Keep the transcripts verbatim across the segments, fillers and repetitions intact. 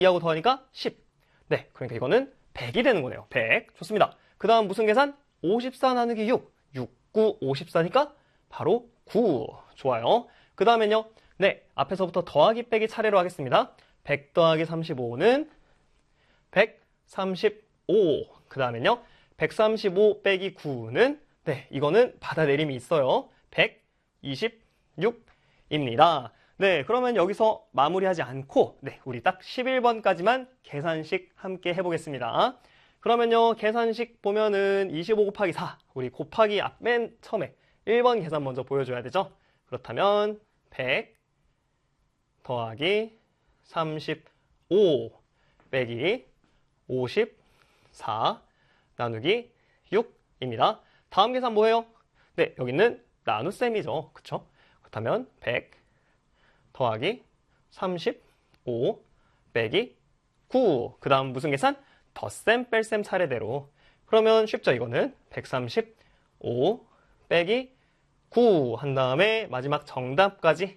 이하고 더하니까 십. 네, 그러니까 이거는 백이 되는 거네요. 백. 좋습니다. 그 다음 무슨 계산? 오십사 나누기 육. 육, 구, 오십사니까 바로 구. 좋아요. 그 다음엔요. 네, 앞에서부터 더하기 빼기 차례로 하겠습니다. 백 더하기 삼십오는 백삼십오. 그 다음엔요. 백삼십오 빼기 구는 네, 이거는 받아내림이 있어요. 백이십육입니다. 네, 그러면 여기서 마무리하지 않고 네, 우리 딱 십일 번까지만 계산식 함께 해보겠습니다. 그러면요, 계산식 보면은 이십오 곱하기 사, 우리 곱하기 앞 맨 처음에 일 번 계산 먼저 보여줘야 되죠. 그렇다면 백 더하기 삼십오 빼기 오십사 나누기 육입니다. 다음 계산 뭐예요? 네, 여기는 나눗셈이죠. 그쵸? 그렇다면 백 더하기 삼십오 빼기 구. 그 다음 무슨 계산? 덧셈 뺄셈 차례대로. 그러면 쉽죠, 이거는. 백삼십오 빼기 구 한 다음에 마지막 정답까지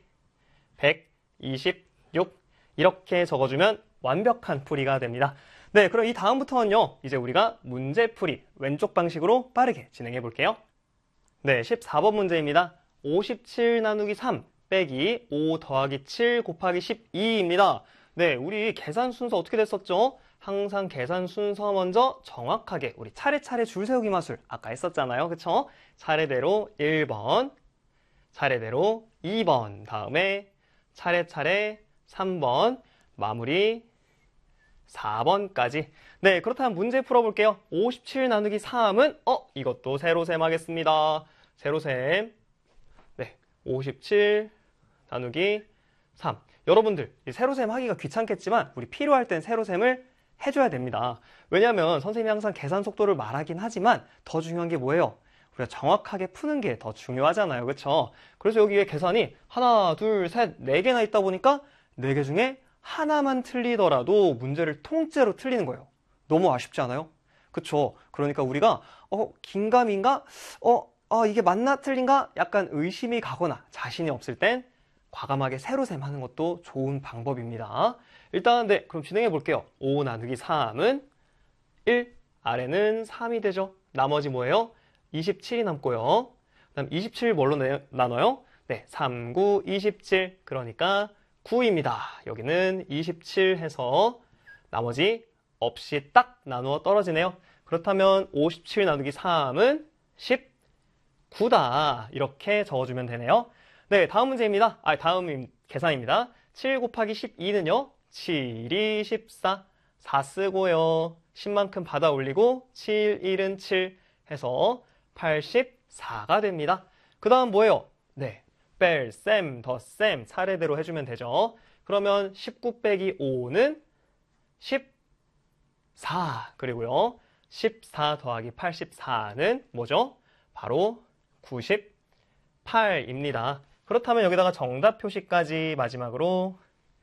백이십육 이렇게 적어주면 완벽한 풀이가 됩니다. 네, 그럼 이 다음부터는요, 이제 우리가 문제풀이 왼쪽 방식으로 빠르게 진행해 볼게요. 네, 십사 번 문제입니다. 오십칠 나누기 삼 빼기 오 더하기 칠 곱하기 십이입니다. 네, 우리 계산 순서 어떻게 됐었죠? 항상 계산 순서 먼저 정확하게 우리 차례차례 줄 세우기 마술 아까 했었잖아요. 그쵸? 차례대로 일 번, 차례대로 이 번, 다음에 차례차례 삼 번, 마무리 사 번까지. 네, 그렇다면 문제 풀어볼게요. 오십칠 나누기 삼은 어? 이것도 세로셈 하겠습니다. 세로셈. 네, 오십칠 나누기 삼. 여러분들, 이 세로셈 하기가 귀찮겠지만 우리 필요할 땐 세로셈을 해줘야 됩니다. 왜냐하면 선생님이 항상 계산 속도를 말하긴 하지만 더 중요한 게 뭐예요? 우리가 정확하게 푸는 게 더 중요하잖아요. 그렇죠? 그래서 여기에 계산이 하나, 둘, 셋, 네 개나 있다 보니까 네 개 중에 하나만 틀리더라도 문제를 통째로 틀리는 거예요. 너무 아쉽지 않아요? 그쵸? 그러니까 우리가 어, 긴가민가? 어, 어, 이게 맞나 틀린가? 약간 의심이 가거나 자신이 없을 땐 과감하게 세로셈 하는 것도 좋은 방법입니다. 일단 네, 그럼 진행해 볼게요. 오 나누기 삼은 일, 아래는 삼이 되죠. 나머지 뭐예요? 이십칠이 남고요. 그다음 이십칠 뭘로 나눠요? 네, 삼, 구, 이십칠. 그러니까 구입니다. 여기는 이십칠 해서 나머지 없이 딱 나누어 떨어지네요. 그렇다면 오십칠 나누기 삼은 십구다. 이렇게 적어주면 되네요. 네, 다음 문제입니다. 아, 다음 계산입니다. 칠 곱하기 십이는요. 칠이 십사. 사 쓰고요. 십만큼 받아 올리고 칠, 일은 칠 해서 팔십사가 됩니다. 그 다음 뭐예요? 네, 뺄셈, 덧셈 차례대로 해주면 되죠. 그러면 십구 빼기 오는 십사. 그리고요, 십사 더하기 팔십사는 뭐죠? 바로 구십팔입니다. 그렇다면 여기다가 정답 표시까지 마지막으로는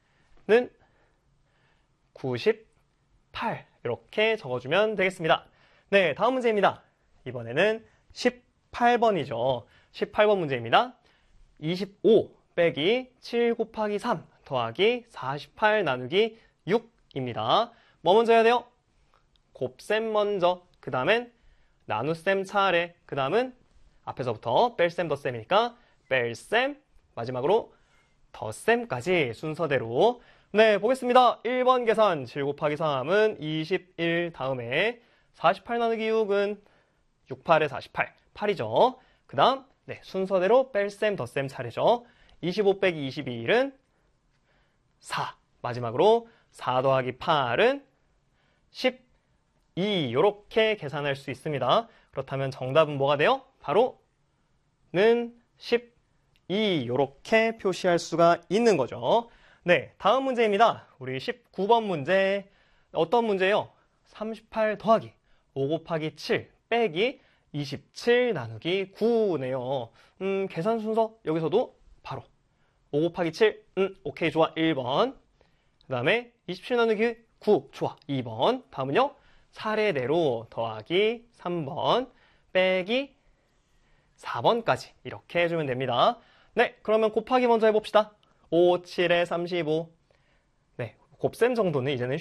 구십팔 이렇게 적어주면 되겠습니다. 네, 다음 문제입니다. 이번에는 십팔 번이죠. 십팔 번 문제입니다. 이십오 빼기 칠 곱하기 삼 더하기 사십팔 나누기 육입니다. 뭐 먼저 해야 돼요? 곱셈 먼저, 그 다음엔 나눗셈 차례, 그 다음은 앞에서부터 뺄셈 덧셈이니까 뺄셈, 마지막으로 덧셈까지 순서대로. 네, 보겠습니다. 일 번 계산 칠 곱하기 삼은 이십일, 다음에 사십팔 나누기 육은 육, 팔에 사십팔, 팔이죠. 그 다음 네, 순서대로 뺄셈 덧셈 차례죠. 이십오 빼기 이십일은 사, 마지막으로 사 더하기 팔은 십이, 이렇게 계산할 수 있습니다. 그렇다면 정답은 뭐가 돼요? 바로 는 십이, 이렇게 표시할 수가 있는 거죠. 네, 다음 문제입니다. 우리 십구 번 문제. 어떤 문제예요? 삼십팔 더하기 오 곱하기 칠 빼기 이십칠 나누기 구네요. 음, 계산 순서 여기서도 바로 오 곱하기 칠, 음, 오케이, 좋아, 일 번. 그 다음에 이십칠 나누기 구, 좋아, 이 번. 다음은요, 차례대로 더하기 삼 번 빼기 사 번까지 이렇게 해주면 됩니다. 네, 그러면 곱하기 먼저 해봅시다. 오, 칠에 삼십오. 네, 곱셈 정도는 이제는